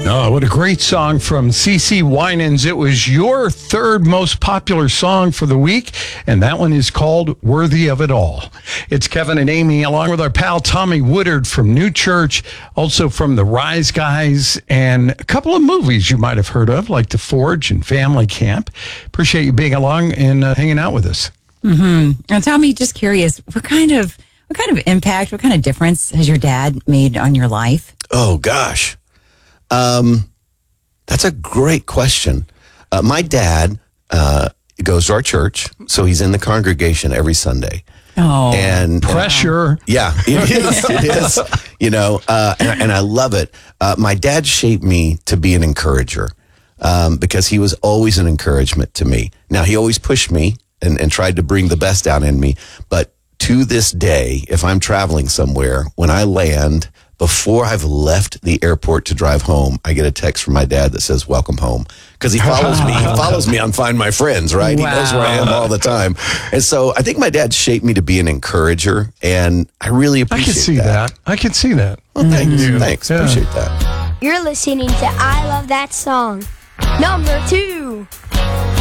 Oh, what a great song from CeCe Winans. It was your third most popular song for the week, and that one is called Worthy of It All. It's Kevin and Amy, along with our pal Tommy Woodard from New Church, also from the Rise Guys, and a couple of movies you might have heard of, like The Forge and Family Camp. Appreciate you being along and hanging out with us. Now, Tommy, just curious, what kind of impact, what kind of difference has your dad made on your life? Oh, gosh. That's a great question. My dad goes to our church, so he's in the congregation every Sunday. Oh, and pressure. Yeah, it is. It is. You know, and I love it. My dad shaped me to be an encourager because he was always an encouragement to me. Now, he always pushed me and tried to bring the best out in me. But to this day, if I'm traveling somewhere, when I land, before I've left the airport to drive home, I get a text from my dad that says, "Welcome home." Because he follows me. He follows me on Find My Friends, right? Wow. He knows where I am all the time. And so I think my dad shaped me to be an encourager, and I really appreciate I can see that. I can see that. Well, thanks. Thanks. Yeah. Appreciate that. You're listening to I Love That Song. Number 2.